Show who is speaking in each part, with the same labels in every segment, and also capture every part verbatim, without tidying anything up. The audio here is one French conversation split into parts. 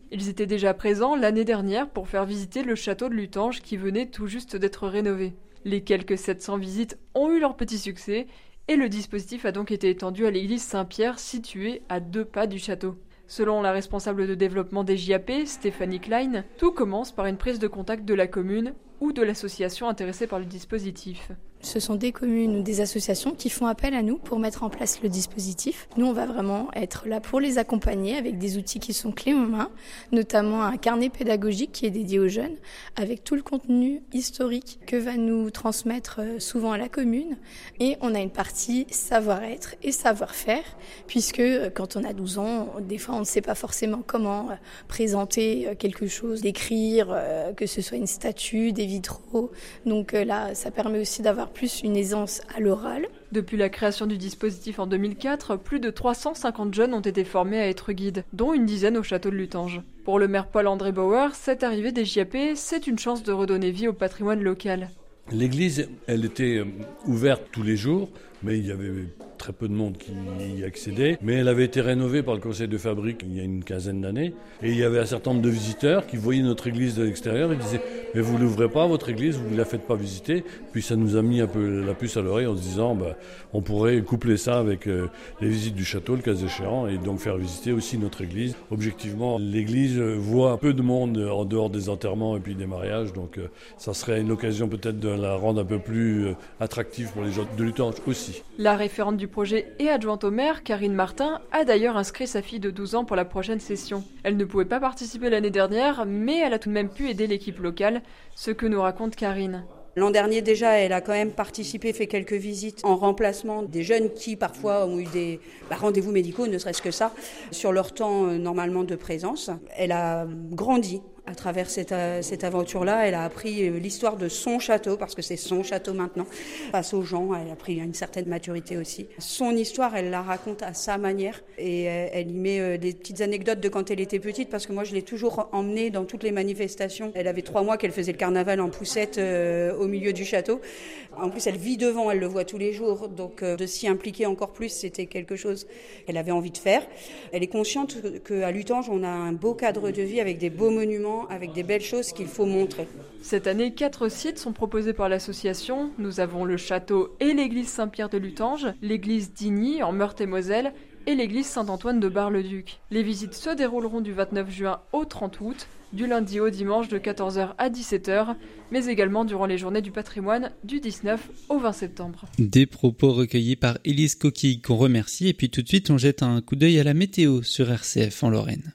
Speaker 1: Ils étaient déjà présents l'année dernière pour faire visiter le château de Lutange qui venait tout juste d'être rénové. Les quelques sept cents visites ont eu leur petit succès et le dispositif a donc été étendu à l'église Saint-Pierre située à deux pas du château. Selon la responsable de développement des J A P, Stéphanie Klein, tout commence par une prise de contact de la commune ou de l'association intéressée par le dispositif.
Speaker 2: Ce sont des communes ou des associations qui font appel à nous pour mettre en place le dispositif. Nous, on va vraiment être là pour les accompagner avec des outils qui sont clés en main, notamment un carnet pédagogique qui est dédié aux jeunes, avec tout le contenu historique que va nous transmettre souvent à la commune. Et on a une partie savoir-être et savoir-faire, puisque quand on a douze ans, des fois on ne sait pas forcément comment présenter quelque chose, d'écrire, que ce soit une statue, des vitraux. Donc là, ça permet aussi d'avoir plus une aisance à l'oral.
Speaker 1: Depuis la création du dispositif en deux mille quatre, plus de trois cent cinquante jeunes ont été formés à être guides, dont une dizaine au château de Lutange. Pour le maire Paul-André Bauer, cette arrivée des J A P, c'est une chance de redonner vie au patrimoine local.
Speaker 3: L'église, elle était ouverte tous les jours, mais il y avait très peu de monde qui y accédait. Mais elle avait été rénovée par le conseil de fabrique il y a une quinzaine d'années. Et il y avait un certain nombre de visiteurs qui voyaient notre église de l'extérieur et disaient « Mais vous l'ouvrez pas, votre église, vous ne la faites pas visiter ». Puis ça nous a mis un peu la puce à l'oreille en se disant bah, on pourrait coupler ça avec euh, les visites du château, le cas échéant, et donc faire visiter aussi notre église. Objectivement, l'église voit peu de monde en dehors des enterrements et puis des mariages. Donc euh, ça serait une occasion peut-être de la rendre un peu plus euh, attractive pour les gens de Lutange aussi.
Speaker 1: La référente du projet et adjointe au maire, Karine Martin, a d'ailleurs inscrit sa fille de douze ans pour la prochaine session. Elle ne pouvait pas participer l'année dernière, mais elle a tout de même pu aider l'équipe locale, ce que nous raconte Karine.
Speaker 4: L'an dernier déjà, elle a quand même participé, fait quelques visites en remplacement des jeunes qui parfois ont eu des bah, rendez-vous médicaux, ne serait-ce que ça, sur leur temps euh, normalement de présence. Elle a grandi à travers cette, euh, cette aventure-là. Elle a appris euh, l'histoire de son château, parce que c'est son château maintenant, face aux gens. Elle a pris une certaine maturité aussi. Son histoire, elle la raconte à sa manière et euh, elle y met euh, des petites anecdotes de quand elle était petite, parce que moi je l'ai toujours emmenée dans toutes les manifestations. Elle avait trois mois qu'elle faisait le carnaval en poussette euh, au milieu du château. En plus, elle vit devant, elle le voit tous les jours, donc euh, de s'y impliquer encore plus, c'était quelque chose qu'elle avait envie de faire. Elle est consciente qu'à Lutange, on a un beau cadre de vie avec des beaux monuments, avec des belles choses qu'il faut montrer.
Speaker 1: Cette année, quatre sites sont proposés par l'association. Nous avons le château et l'église Saint-Pierre de Lutange, l'église d'Igny en Meurthe-et-Moselle et l'église Saint-Antoine de Bar-le-Duc. Les visites se dérouleront du vingt-neuf juin au trente août, du lundi au dimanche de quatorze heures à dix-sept heures, mais également durant les journées du patrimoine du dix-neuf au vingt septembre.
Speaker 5: Des propos recueillis par Élise Coquille qu'on remercie, et puis tout de suite on jette un coup d'œil à la météo sur R C F en Lorraine.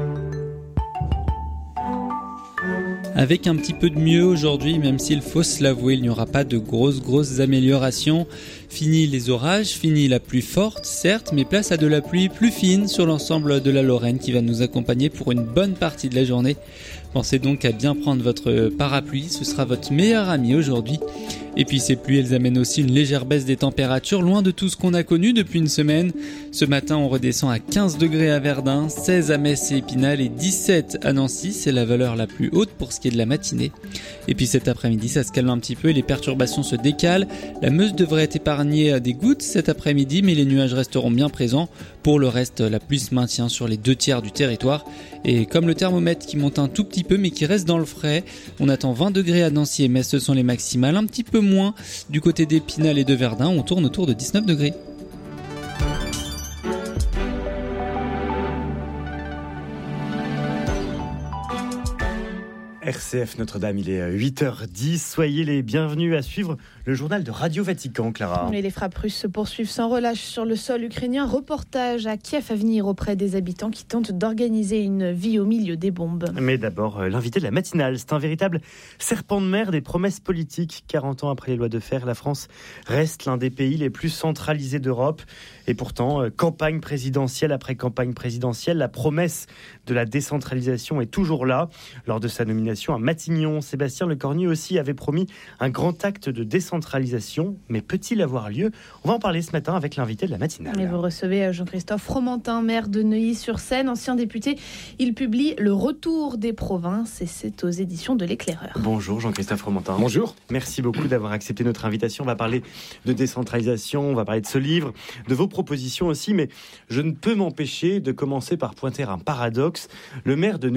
Speaker 5: Avec un petit peu de mieux aujourd'hui, même s'il faut se l'avouer, il n'y aura pas de grosses grosses améliorations. Fini les orages, fini la pluie forte, certes, mais place à de la pluie plus fine sur l'ensemble de la Lorraine qui va nous accompagner pour une bonne partie de la journée. Pensez donc à bien prendre votre parapluie, ce sera votre meilleur ami aujourd'hui. Et puis ces pluies, elles amènent aussi une légère baisse des températures, loin de tout ce qu'on a connu depuis une semaine. Ce matin, on redescend à quinze degrés à Verdun, seize à Metz et Épinal et dix-sept à Nancy. C'est la valeur la plus haute pour ce qui est de la matinée. Et puis cet après-midi, ça se calme un petit peu et les perturbations se décalent. La Meuse devrait être épargnée à des gouttes cet après-midi, mais les nuages resteront bien présents. Pour le reste, la pluie se maintient sur les deux tiers du territoire. Et comme le thermomètre qui monte un tout petit peu, mais qui reste dans le frais, on attend vingt degrés à Nancy et Metz, ce sont les maximales. Un petit peu moins du côté d'Épinal et de Verdun, on tourne autour de dix-neuf degrés.
Speaker 6: R C F Notre-Dame, il est huit heures dix. Soyez les bienvenus à suivre le journal de Radio Vatican, Clara.
Speaker 7: Et les frappes russes se poursuivent sans relâche sur le sol ukrainien. Reportage à Kiev à venir auprès des habitants qui tentent d'organiser une vie au milieu des bombes.
Speaker 6: Mais d'abord, l'invité de la matinale, c'est un véritable serpent de mer des promesses politiques. quarante ans après les lois de fer, la France reste l'un des pays les plus centralisés d'Europe. Et pourtant, campagne présidentielle après campagne présidentielle, la promesse de la décentralisation est toujours là. Lors de sa nomination à Matignon, Sébastien Lecornu aussi avait promis un grand acte de décentralisation. Mais peut-il avoir lieu ? On va en parler ce matin avec l'invité de la matinale.
Speaker 7: Et vous recevez Jean-Christophe Fromentin, maire de Neuilly-sur-Seine, ancien député. Il publie Le Retour des provinces et c'est aux éditions de l'Éclaireur.
Speaker 6: Bonjour Jean-Christophe Fromentin.
Speaker 8: Bonjour.
Speaker 6: Merci beaucoup d'avoir accepté notre invitation. On va parler de décentralisation, on va parler de ce livre, de vos propositions aussi, mais je ne peux m'empêcher de commencer par pointer un paradoxe. Le maire de